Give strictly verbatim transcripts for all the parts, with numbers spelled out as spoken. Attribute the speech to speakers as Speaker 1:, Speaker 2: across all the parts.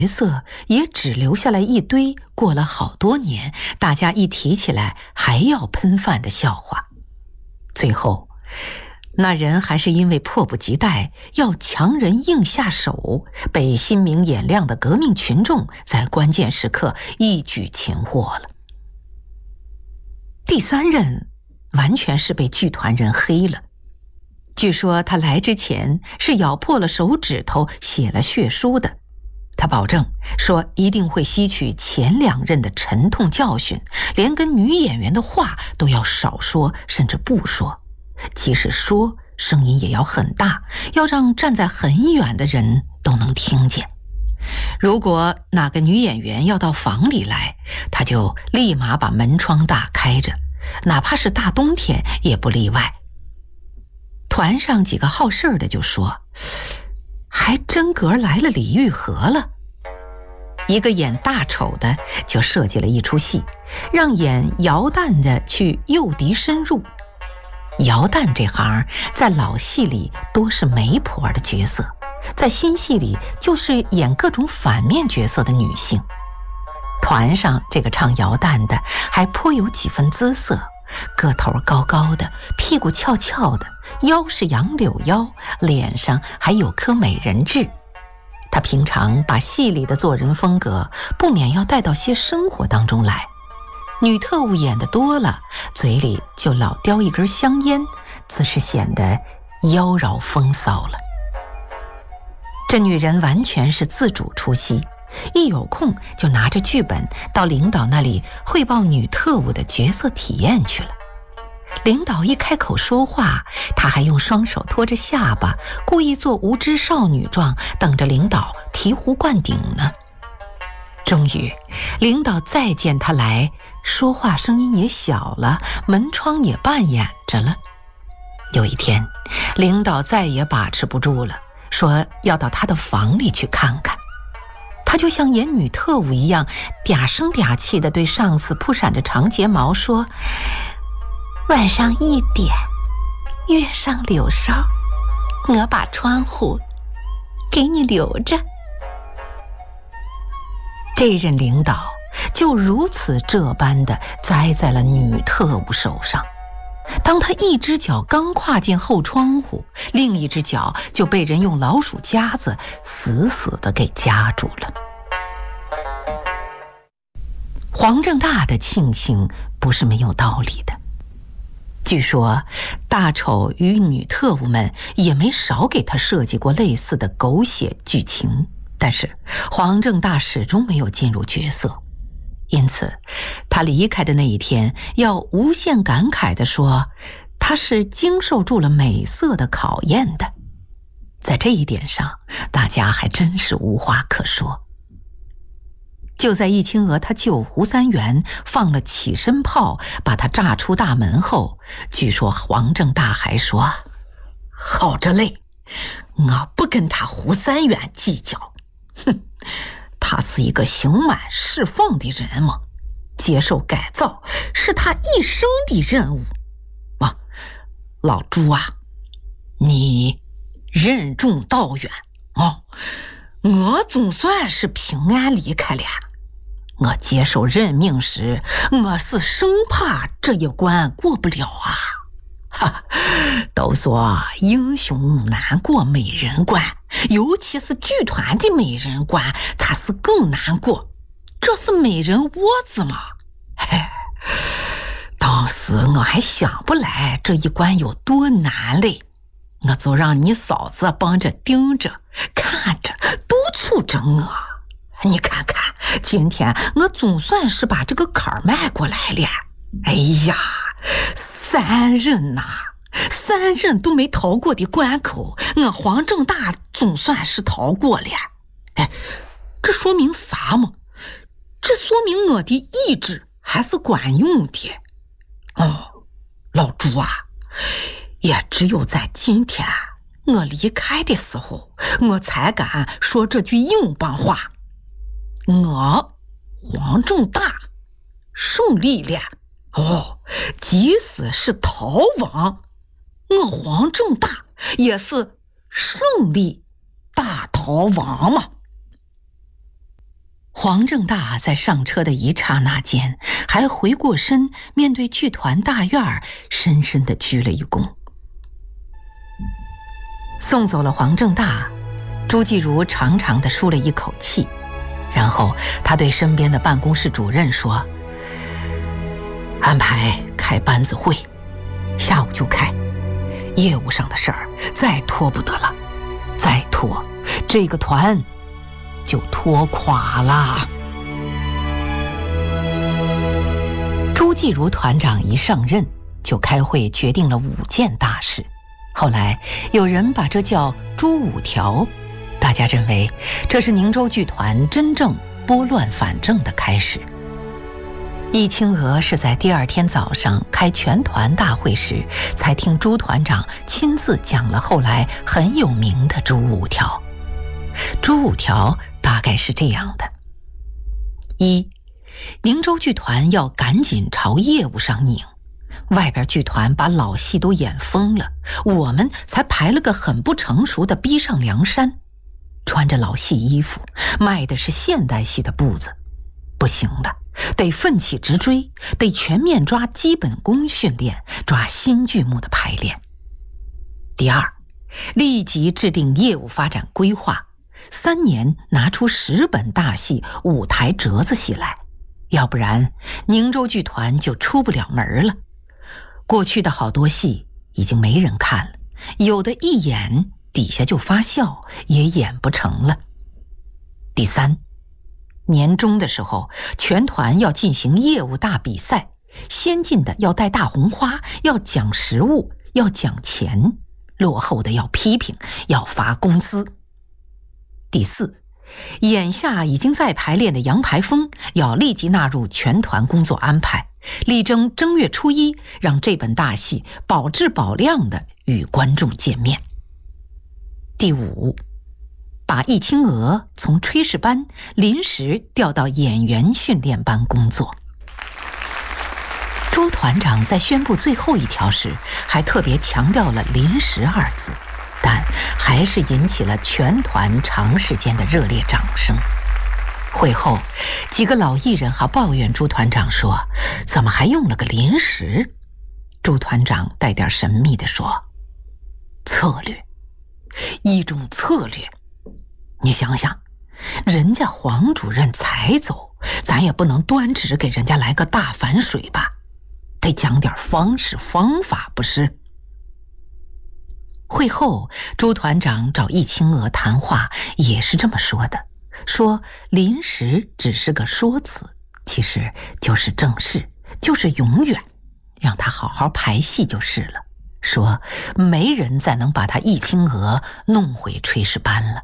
Speaker 1: 角色也只留下来一堆过了好多年大家一提起来还要喷饭的笑话。最后那人还是因为迫不及待要强人硬下手，被心明眼亮的革命群众在关键时刻一举擒获了。第三任完全是被剧团人黑了，据说他来之前是咬破了手指头写了血书的。他保证说一定会吸取前两任的沉痛教训，连跟女演员的话都要少说，甚至不说，即使说声音也要很大，要让站在很远的人都能听见。如果哪个女演员要到房里来，他就立马把门窗大开着，哪怕是大冬天也不例外。团上几个好事儿的就说，还真格来了李玉和了。一个演大丑的就设计了一出戏，让演姚旦的去诱敌深入。姚旦这行在老戏里多是媒婆的角色，在新戏里就是演各种反面角色的女性。团上这个唱姚旦的还颇有几分姿色，个头高高的，屁股翘翘的，腰是杨柳腰，脸上还有颗美人痣。他平常把戏里的做人风格不免要带到些生活当中来，女特务演得多了，嘴里就老叼一根香烟，自是显得妖娆风骚了。这女人完全是自主出戏，一有空就拿着剧本到领导那里汇报女特务的角色体验去了。领导一开口说话，她还用双手托着下巴，故意做无知少女状，等着领导醍醐灌顶呢。终于领导再见她来，说话声音也小了，门窗也半掩着了。有一天领导再也把持不住了，说要到她的房里去看看。她就像演女特务一样，嗲声嗲气地对上司扑闪着长睫毛说，晚上一点月上柳梢，我把窗户给你留着。这任领导就如此这般的栽在了女特务手上。当他一只脚刚跨进后窗户，另一只脚就被人用老鼠夹子死死地给夹住了。黄正大的庆幸不是没有道理的。据说大丑与女特务们也没少给他设计过类似的狗血剧情，但是黄正大始终没有进入角色。因此他离开的那一天要无限感慨地说，他是经受住了美色的考验的。在这一点上大家还真是无话可说。就在易清娥他舅胡三元放了起身炮把他炸出大门后，据说黄正大还说，好着嘞，我不跟他胡三元计较，哼，他是一个刑满释放的人嘛，接受改造是他一生的任务。啊，老朱啊，你任重道远哦，我总算是平安离开了。我接受任命时，我是生怕这一关过不了啊！哈，都说英雄难过美人关，尤其是剧团的美人关，它是更难过。这是美人窝子嘛？嘿，当时我还想不来这一关有多难嘞，我就让你嫂子帮着盯着、看着、督促着我。你看看，今天我总算是把这个坎儿迈过来了。哎呀，三任呐、啊，三任都没逃过的关口，我黄正大总算是逃过了。哎，这说明啥嘛？这说明我的意志还是管用的。哦，老朱啊，也只有在今天我离开的时候，我才敢说这句硬邦话。我黄正大胜利了哦，即使是逃亡，我黄正大也是胜利大逃亡嘛。 黄正大在上车的一刹那间，还回过身面对剧团大院儿，深深地鞠了一躬。送走了黄正大，朱继儒长长地舒了一口气，然后他对身边的办公室主任说：“安排开班子会，下午就开。业务上的事儿再拖不得了，再拖，这个团就拖垮了。”朱继儒团长一上任就开会决定了五件大事，后来有人把这叫朱五条，大家认为这是宁州剧团真正拨乱反正的开始。易清娥是在第二天早上开全团大会时，才听朱团长亲自讲了后来很有名的朱五条。朱五条大概是这样的：一，宁州剧团要赶紧朝业务上拧，外边剧团把老戏都演疯了，我们才排了个很不成熟的逼上梁山，穿着老戏衣服，迈的是现代戏的步子，不行了，得奋起直追，得全面抓基本功训练，抓新剧目的排练。第二，立即制定业务发展规划，三年拿出十本大戏、五台折子戏来，要不然宁州剧团就出不了门了。过去的好多戏已经没人看了，有的一演底下就发笑，也演不成了。第三，年终的时候，全团要进行业务大比赛，先进的要带大红花，要奖实物，要奖钱，落后的要批评，要发工资。第四，眼下已经在排练的杨排风要立即纳入全团工作安排，力争正月初一让这本大戏保质保量的与观众见面。第五，把易清娥从炊事班临时调到演员训练班工作。朱团长在宣布最后一条时，还特别强调了临时二字，但还是引起了全团长时间的热烈掌声。会后，几个老艺人还抱怨朱团长说：“怎么还用了个临时？”朱团长带点神秘地说：“策略，一种策略。你想想，人家黄主任才走，咱也不能端直给人家来个大反水吧，得讲点方式方法，不是？”会后，朱团长找易清娥谈话也是这么说的，说临时只是个说辞，其实就是正事，就是永远，让他好好排戏就是了，说没人再能把他易清娥弄回炊事班了。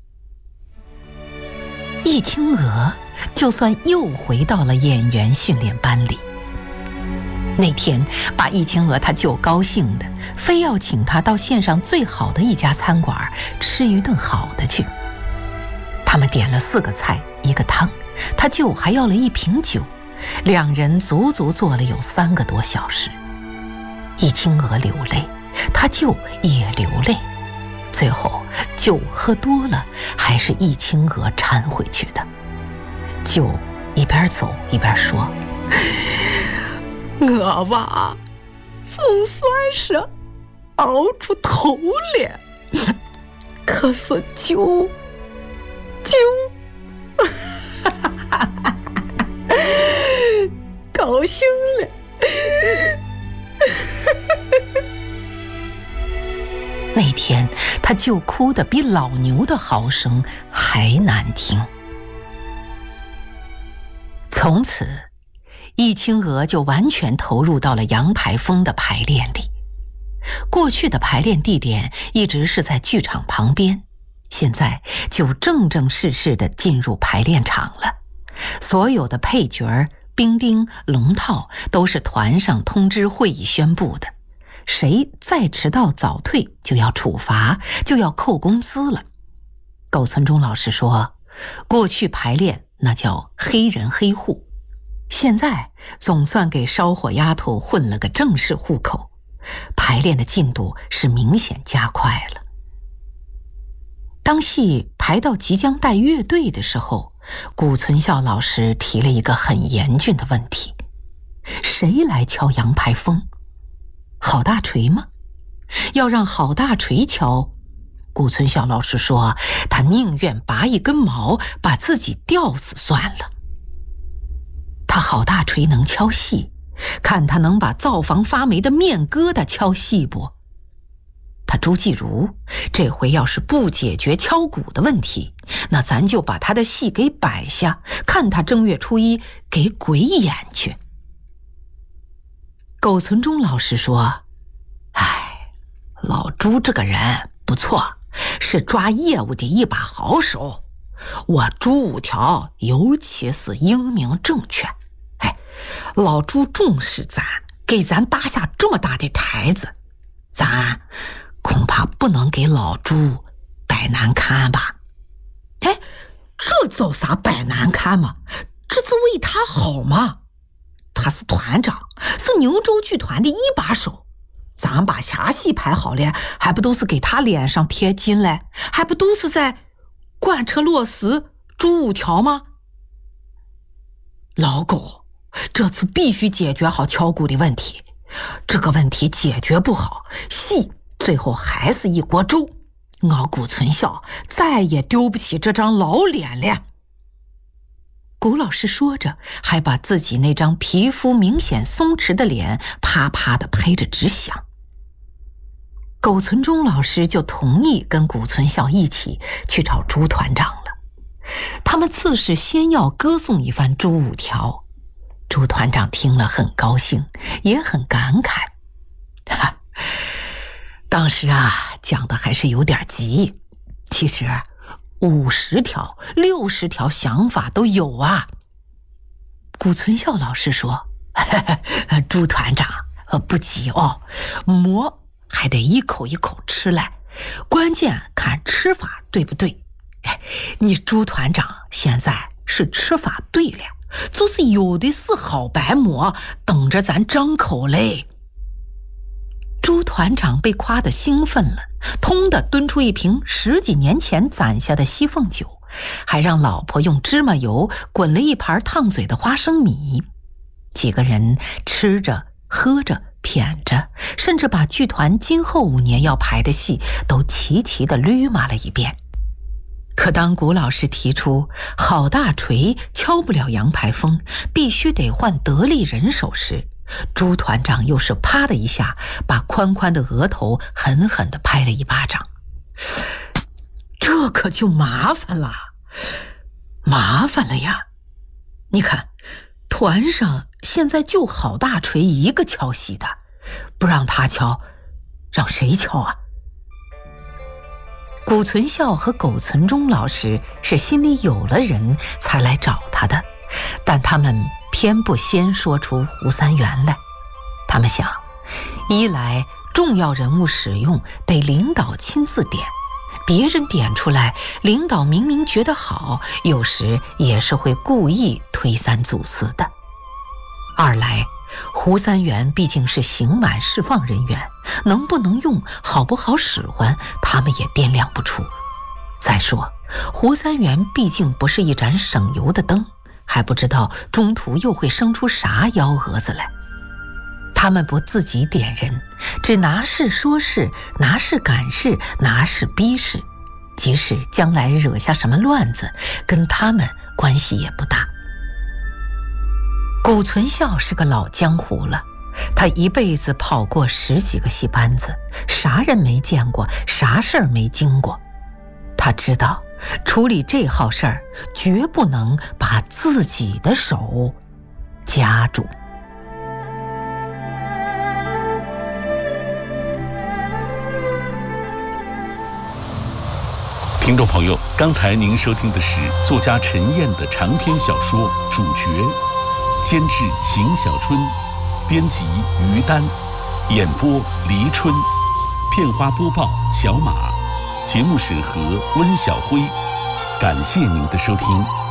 Speaker 1: 易清娥就算又回到了演员训练班里。那天把易清娥她就高兴的，非要请她到县上最好的一家餐馆吃一顿好的去。他们点了四个菜一个汤，他舅还要了一瓶酒，两人足足坐了有三个多小时。易清娥流泪，他舅也流泪，最后酒喝多了，还是易清娥搀回去的。舅一边走一边说：“我吧，总算是熬出头了，可是就就高兴了。”那天他就哭得比老牛的嚎声还难听。从此易清娥就完全投入到了杨排风的排练里。过去的排练地点一直是在剧场旁边，现在就正正式式地进入排练场了。所有的配角、兵丁、龙套都是团上通知会议宣布的，谁再迟到早退就要处罚，就要扣工资了。苟存忠老师说，过去排练那叫黑人黑户，现在总算给烧火丫头混了个正式户口，排练的进度是明显加快了。当戏排到即将带乐队的时候， 谷存孝老师提了一个很严峻的问题：谁来敲羊排风？郝大锤吗？要让郝大锤敲，谷存孝老师说他宁愿拔一根毛把自己吊死算了。他郝大锤能敲细，看他能把灶房发霉的面疙瘩敲细不？他朱继儒这回要是不解决敲鼓的问题，那咱就把他的戏给摆下，看他正月初一给鬼演去。苟存忠老师说：哎，老朱这个人不错，是抓业务的一把好手，我朱五条尤其是英明正确。哎，老朱重视咱，给咱搭下这么大的台子，咱恐怕不能给老朱摆难看吧？哎，这叫啥摆难看嘛？这是为他好嘛？他是团长，是牛州剧团的一把手，咱把啥戏排好了，还不都是给他脸上贴金嘞？还不都是在贯彻落实朱五条吗？老狗，这次必须解决好敲鼓的问题，这个问题解决不好，戏最后还是一锅粥，我谷存孝再也丢不起这张老脸了。谷老师说着，还把自己那张皮肤明显松弛的脸啪啪地拍着直响。苟存忠老师就同意跟谷存孝一起去找朱团长了。他们自是先要歌颂一番朱五条，朱团长听了很高兴，也很感慨。哈，当时啊，讲的还是有点急，其实五十条、六十条想法都有啊。谷存孝老师说：“朱团长，不急哦，馍还得一口一口吃来，关键看吃法对不对。你朱团长现在是吃法对了，就是有的是好白馍等着咱张口嘞。”朱团长被夸得兴奋了，通的端出一瓶十几年前攒下的西凤酒，还让老婆用芝麻油滚了一盘烫嘴的花生米。几个人吃着喝着谝着，甚至把剧团今后五年要排的戏都齐齐地捋码了一遍。可当谷老师提出郝大锤敲不了羊排风，必须得换得力人手时，朱团长又是啪的一下把宽宽的额头狠狠地拍了一巴掌。这可就麻烦了，麻烦了呀！你看，团上现在就郝大锤一个敲戏的，不让他敲，让谁敲啊？谷存孝和苟存忠老师是心里有了人才来找他的，但他们偏不先说出胡三元来。他们想，一来重要人物使用得领导亲自点，别人点出来，领导明明觉得好，有时也是会故意推三阻四的。二来胡三元毕竟是刑满释放人员，能不能用，好不好使唤，他们也掂量不出。再说胡三元毕竟不是一盏省油的灯，还不知道中途又会生出啥幺蛾子来。他们不自己点人，只拿事说事，拿事赶事，拿事逼事，即使将来惹下什么乱子，跟他们关系也不大。谷存孝是个老江湖了，他一辈子跑过十几个戏班子，啥人没见过，啥事儿没经过。他知道处理这号事儿，绝不能把自己的手夹住。
Speaker 2: 听众朋友，刚才您收听的是作家陈燕的长篇小说《主角》，监制邢小春，编辑于丹，演播黎春，片花播报小马，节目审核温小辉。感谢您的收听。